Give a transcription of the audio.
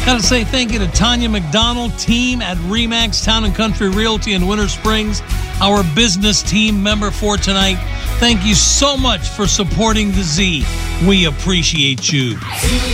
Got to say thank you to Tanya McDonald, team at RE/MAX Town & Country Realty in Winter Springs, our business team member for tonight. Thank you so much for supporting the Z. We appreciate you.